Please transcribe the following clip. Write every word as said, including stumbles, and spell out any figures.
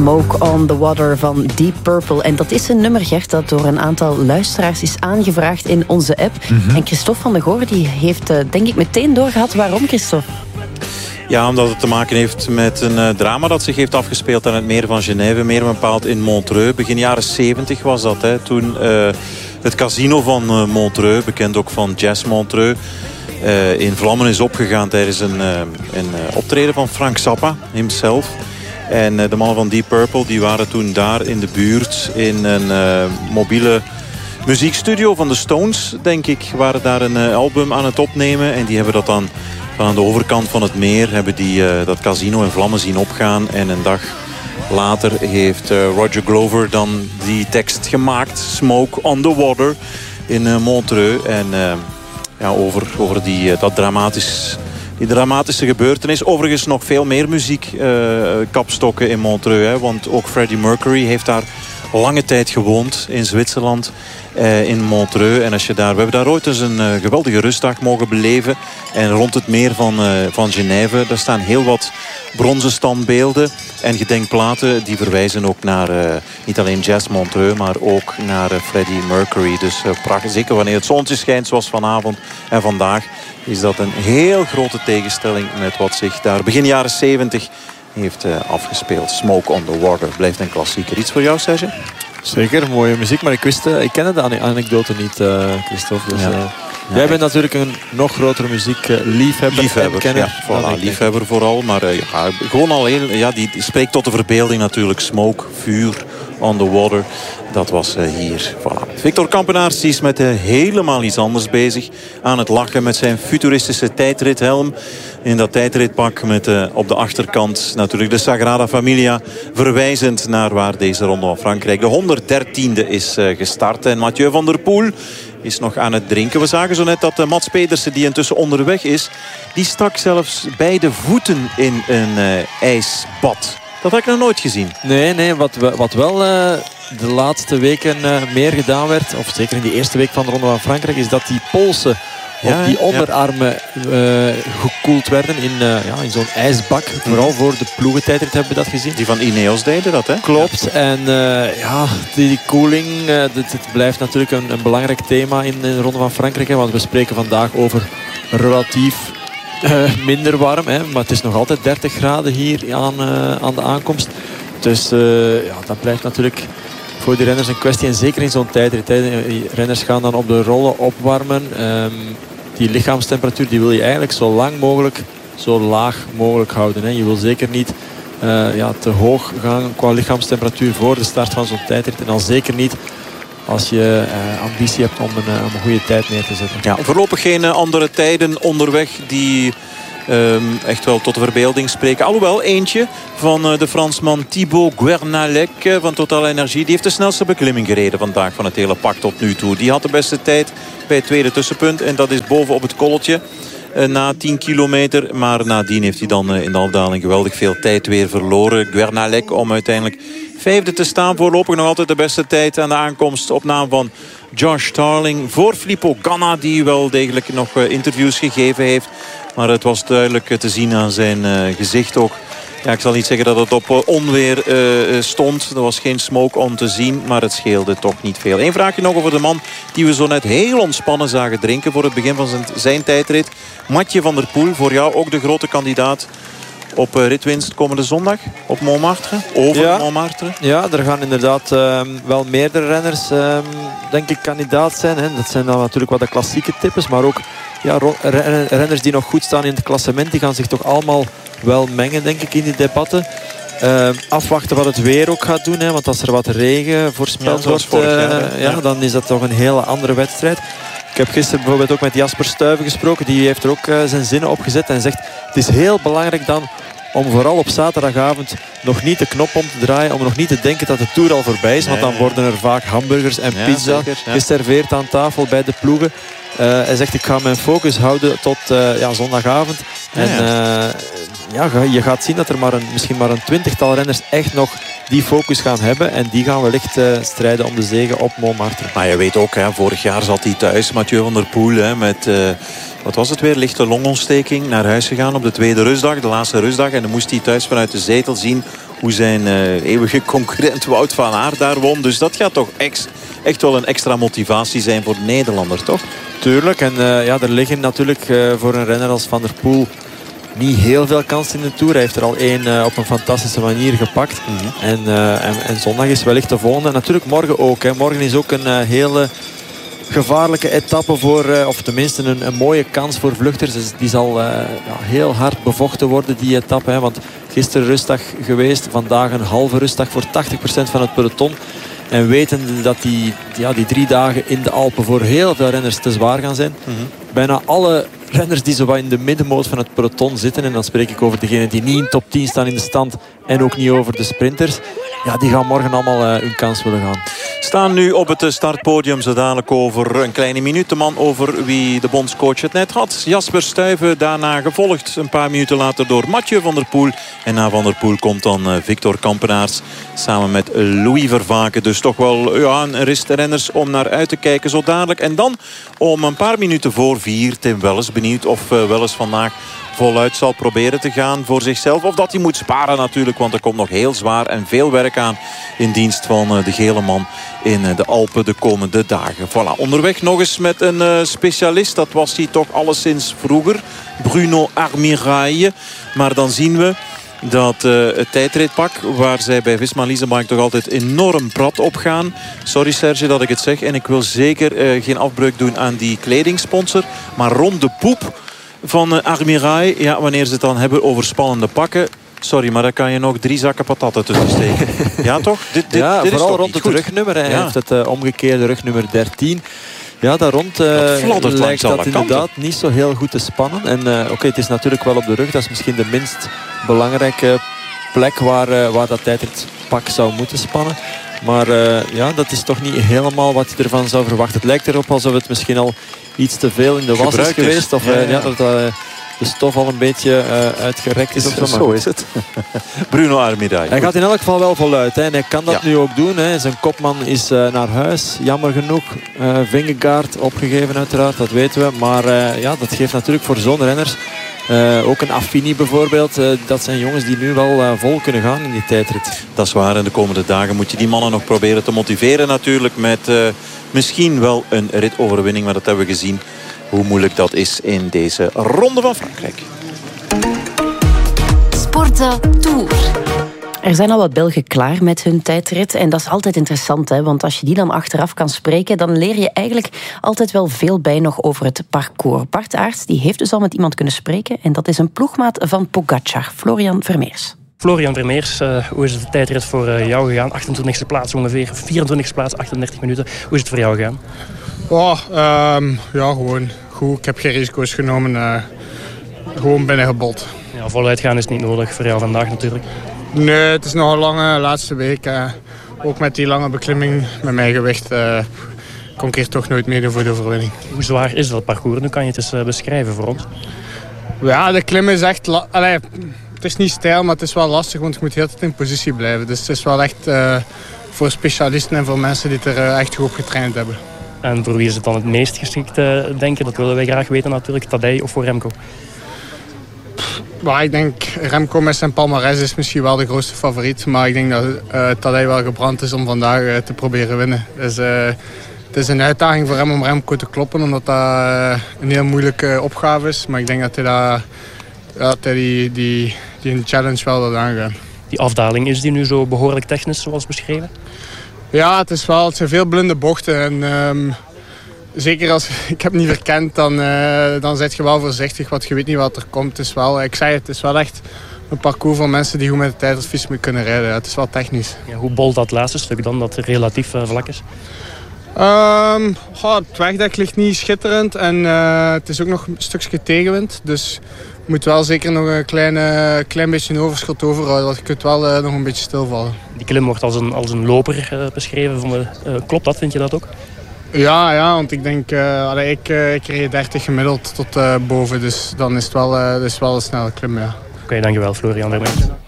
Smoke on the Water van Deep Purple. En dat is een nummer, Gert, dat door een aantal luisteraars is aangevraagd in onze app. Mm-hmm. En Christophe van der Goor die heeft, denk ik, meteen doorgehad. Waarom, Christophe? Ja, omdat het te maken heeft met een uh, drama dat zich heeft afgespeeld aan het meer van Genève. Meer bepaald in Montreux. Begin jaren zeventig was dat. Hè, toen uh, het casino van uh, Montreux, bekend ook van Jazz Montreux, uh, in vlammen is opgegaan tijdens een, uh, een uh, optreden van Frank Zappa himself. En uh, de mannen van Deep Purple die waren toen daar in de buurt in een uh, mobiele muziekstudio van de Stones, denk ik. Waren daar een uh, album aan het opnemen en die hebben dat dan van aan de overkant van het meer hebben die uh, dat casino in vlammen zien opgaan. En een dag later heeft uh, Roger Glover dan die tekst gemaakt, Smoke on the Water, in uh, Montreux. En uh, ja, over, over die, uh, dat dramatisch, die dramatische gebeurtenis. Overigens nog veel meer muziek uh, kapstokken in Montreux. Hè, want ook Freddie Mercury heeft daar lange tijd gewoond in Zwitserland. Uh, in Montreux. En als je daar, we hebben daar ooit eens een uh, geweldige rustdag mogen beleven. En rond het meer van, uh, van Genève, daar staan heel wat bronzen standbeelden en gedenkplaten. Die verwijzen ook naar uh, niet alleen Jazz Montreux, maar ook naar uh, Freddie Mercury. Dus uh, prachtig. Zeker wanneer het zonnetje schijnt, zoals vanavond en vandaag, is dat een heel grote tegenstelling met wat zich daar begin jaren zeventig heeft uh, afgespeeld. Smoke on the Water blijft een klassieker. Iets voor jou, Serge? Zeker, mooie muziek. Maar ik wist, uh, ik kende de anekdote niet, uh, Christophe. Dus, ja. uh, ja, jij bent natuurlijk een nog grotere muziekliefhebber. Liefhebber, ja, voilà, liefhebber vooral. Maar uh, ja, gewoon al heel, ja, die, die spreekt tot de verbeelding natuurlijk. Smoke, vuur, on the water. Dat was uh, hier. Voilà. Victor Kampenaerts is met uh, helemaal iets anders bezig. Aan het lachen met zijn futuristische tijdrithelm. In dat tijdritpak met uh, op de achterkant natuurlijk de Sagrada Familia. Verwijzend naar waar deze Ronde van Frankrijk de honderddertiende is uh, gestart. En Mathieu van der Poel is nog aan het drinken. We zagen zo net dat uh, Mats Pedersen, die intussen onderweg is, die stak zelfs beide voeten in een uh, ijsbad. Dat had ik nog nooit gezien. Nee, nee, wat, wat wel uh, de laatste weken uh, meer gedaan werd, of zeker in die eerste week van de Ronde van Frankrijk, is dat die polsen ja, of die onderarmen uh, gekoeld werden in, uh, ja, in zo'n ijsbak. Mm. Vooral voor de ploegentijdrit hebben we dat gezien. Die van Ineos deden dat, hè? Klopt. Ja. En uh, ja, die, die koeling, uh, dit, dit blijft natuurlijk een, een belangrijk thema in de Ronde van Frankrijk. Hè, want we spreken vandaag over relatief Uh, minder warm, hè, maar het is nog altijd dertig graden hier aan, uh, aan de aankomst. Dus uh, ja, dat blijft natuurlijk voor de renners een kwestie. En zeker in zo'n tijdrit. Hè. Die renners gaan dan op de rollen opwarmen. Um, die lichaamstemperatuur die wil je eigenlijk zo lang mogelijk, zo laag mogelijk houden. Hè. Je wil zeker niet uh, ja, te hoog gaan qua lichaamstemperatuur voor de start van zo'n tijdrit. En dan zeker niet als je uh, ambitie hebt om een, uh, om een goede tijd neer te zetten. Ja, voorlopig geen uh, andere tijden onderweg die um, echt wel tot de verbeelding spreken. Alhoewel, eentje van uh, de Fransman Thibaut Guernalec uh, van Total Energie. Die heeft de snelste beklimming gereden vandaag van het hele pak tot nu toe. Die had de beste tijd bij het tweede tussenpunt. En dat is boven op het kolletje. Uh, na tien kilometer. Maar nadien heeft hij dan uh, in de afdaling geweldig veel tijd weer verloren. Guernalec om uiteindelijk vijfde te staan. Voorlopig nog altijd de beste tijd aan de aankomst op naam van Josh Starling. Voor Filippo Ganna, die wel degelijk nog uh, interviews gegeven heeft. Maar het was duidelijk uh, te zien aan zijn uh, gezicht ook. Ja, ik zal niet zeggen dat het op uh, onweer uh, stond. Er was geen smoke om te zien, maar het scheelde toch niet veel. Eén vraagje nog over de man die we zo net heel ontspannen zagen drinken voor het begin van zijn, zijn tijdrit. Mathieu van der Poel, voor jou ook de grote kandidaat op uh, ritwinst komende zondag op Montmartre, over ja, Montmartre. Ja, er gaan inderdaad um, wel meerdere renners um, denk ik kandidaat zijn. Hè. Dat zijn dan natuurlijk wat de klassieke tippers, maar ook ja, renners die nog goed staan in het klassement. Die gaan zich toch allemaal wel mengen, denk ik, in die debatten. Uh, afwachten wat het weer ook gaat doen. Hè, want als er wat regen voorspeld ja, wordt, uh, jaar, ja, ja, ja. dan is dat toch een hele andere wedstrijd. Ik heb gisteren bijvoorbeeld ook met Jasper Stuyven gesproken. Die heeft er ook uh, zijn zinnen op gezet en zegt: het is heel belangrijk dan om vooral op zaterdagavond nog niet de knop om te draaien. Om nog niet te denken dat de Tour al voorbij is. Want dan worden er vaak hamburgers en ja, pizza zeker, ja. geserveerd aan tafel bij de ploegen. Uh, hij zegt: ik ga mijn focus houden tot uh, ja, zondagavond. En uh, ja, je gaat zien dat er maar een, misschien maar een twintigtal renners echt nog die focus gaan hebben. En die gaan wellicht uh, strijden om de zege op Montmartre. Maar je weet ook, hè, vorig jaar zat hij thuis, Mathieu van der Poel, hè, met uh, wat was het weer, lichte longontsteking, naar huis gegaan op de tweede rustdag, de laatste rustdag. En dan moest hij thuis vanuit de zetel zien hoe zijn uh, eeuwige concurrent Wout van Aert daar won. Dus dat gaat toch ex, echt wel een extra motivatie zijn voor de Nederlander, toch? Tuurlijk. En uh, ja, er liggen natuurlijk uh, voor een renner als Van der Poel niet heel veel kansen in de Tour. Hij heeft er al één uh, op een fantastische manier gepakt. Mm-hmm. en, uh, en, en zondag is wellicht de volgende. Natuurlijk morgen ook. Hè. Morgen is ook een uh, hele gevaarlijke etappe voor, uh, of tenminste een, een mooie kans voor vluchters. Dus die zal uh, ja, heel hard bevochten worden, die etappe. Hè. Want gisteren rustdag geweest. Vandaag een halve rustdag voor tachtig procent van het peloton. En wetende dat die, ja, die drie dagen in de Alpen voor heel veel renners te zwaar gaan zijn. Mm-hmm. Bijna alle renners die zo wat in de middenmoot van het peloton zitten. En dan spreek ik over degenen die niet in top tien staan in de stand. En ook niet over de sprinters. Ja, die gaan morgen allemaal uh, hun kans willen gaan. Staan nu op het startpodium zo dadelijk over een kleine minuut. De man over wie de bondscoach het net had. Jasper Stuyven, daarna gevolgd een paar minuten later door Mathieu van der Poel. En na Van der Poel komt dan uh, Victor Kampenaerts samen met Louis Vervaken. Dus toch wel ja, een rist renners om naar uit te kijken zo dadelijk. En dan om een paar minuten voor vier Tim Welles. Benieuwd of uh, Welles vandaag voluit zal proberen te gaan voor zichzelf. Of dat hij moet sparen natuurlijk. Want er komt nog heel zwaar en veel werk aan in dienst van uh, de gele man in uh, de Alpen de komende dagen. Voilà, onderweg nog eens met een uh, specialist. Dat was hij toch alleszins vroeger. Bruno Armiraille. Maar dan zien we dat uh, het tijdritpak, waar zij bij Visma Leasebike toch altijd enorm prat op gaan. Sorry Serge dat ik het zeg. En ik wil zeker uh, geen afbreuk doen aan die kledingsponsor. Maar rond de poep van uh, Armiraille, ja, wanneer ze het dan hebben over spannende pakken. Sorry, maar daar kan je nog drie zakken patatten tussen steken. Ja, toch? Dit, dit, ja, dit vooral is toch rond het goed? rugnummer. Hij ja. heeft het uh, omgekeerde rugnummer dertien. Ja, daar rond uh, dat lijkt dat inderdaad kanten. niet zo heel goed te spannen. En uh, oké, okay, het is natuurlijk wel op de rug. Dat is misschien de minst belangrijke plek waar, uh, waar dat tijdritpak zou moeten spannen. Maar uh, ja, dat is toch niet helemaal wat je ervan zou verwachten. Het lijkt erop alsof het misschien al iets te veel in de was is geweest. Of ja, uh, ja. Ja, dat uh, de stof al een beetje uh, uitgerekt is. is of zo, zo is het. Bruno Armiraille. Hij gaat in elk geval wel voluit. Hè. En hij kan dat ja. nu ook doen. Hè. Zijn kopman is uh, naar huis. Jammer genoeg. Uh, Vingegaard opgegeven uiteraard. Dat weten we. Maar uh, ja, dat geeft natuurlijk voor zo'n renners. Uh, ook een Affini bijvoorbeeld. Uh, dat zijn jongens die nu wel uh, vol kunnen gaan in die tijdrit. Dat is waar. En de komende dagen moet je die mannen nog proberen te motiveren natuurlijk. Met uh, misschien wel een ritoverwinning. Maar dat hebben we gezien. Hoe moeilijk dat is in deze Ronde van Frankrijk. Sporten Tour. Er zijn al wat Belgen klaar met hun tijdrit. En dat is altijd interessant, hè? Want als je die dan achteraf kan spreken, dan leer je eigenlijk altijd wel veel bij nog over het parcours. Bart Aerts die heeft dus al met iemand kunnen spreken. En dat is een ploegmaat van Pogacar, Florian Vermeers. Florian Vermeers, uh, hoe is het de tijdrit voor uh, jou gegaan? achtentwintigste plaats ongeveer, vierentwintigste plaats, achtendertig minuten. Hoe is het voor jou gegaan? Oh, um, ja, gewoon goed. Ik heb geen risico's genomen. Uh, gewoon binnengebold. Ja, voluit gaan is niet nodig voor jou vandaag natuurlijk. Nee, het is nog een lange laatste week. Uh, ook met die lange beklimming met mijn gewicht uh, kon ik hier toch nooit meedoen voor de overwinning. Hoe zwaar is dat parcours? Nu kan je het eens uh, beschrijven voor ons. Ja, de klimmen is echt... La- Allee, het is niet stijl, maar het is wel lastig, want je moet de hele tijd in positie blijven. Dus het is wel echt uh, voor specialisten en voor mensen die het er uh, echt goed op getraind hebben. En voor wie is het dan het meest geschikt, uh, denken? Dat willen wij graag weten natuurlijk. Tadej of voor Remco? Maar ik denk Remco met zijn palmarès is misschien wel de grootste favoriet. Maar ik denk dat uh, Tadej wel gebrand is om vandaag uh, te proberen winnen. Dus uh, het is een uitdaging voor hem om Remco te kloppen. Omdat dat uh, een heel moeilijke opgave is. Maar ik denk dat hij, dat, dat hij die, die, die een challenge wel wil aangaan. Die afdaling, is die nu zo behoorlijk technisch zoals beschreven? Ja, het, is wel, het zijn veel blinde bochten. En, um, zeker als ik heb niet verkend, dan, uh, dan zit je wel voorzichtig. Want je weet niet wat er komt. Het is wel, ik zei het, het is wel echt een parcours van mensen die goed met de tijdritfiets kunnen rijden. Ja, het is wel technisch. Ja, hoe bolt dat laatste stuk dan, dat relatief uh, vlak is? Um, oh, het wegdek ligt niet schitterend. En uh, het is ook nog een stukje tegenwind. Dus je moet wel zeker nog een kleine, klein beetje een overschot overhouden. Want je kunt wel uh, nog een beetje stilvallen. Die klim wordt als een, als een loper uh, beschreven. Van de, uh, klopt dat? Vind je dat ook? Ja, ja, want ik denk, uh, allee, ik, uh, ik reed dertig gemiddeld tot uh, boven. Dus dan is het wel, uh, is wel een snelle klim, ja. Oké, okay, dankjewel Florian Vermeers.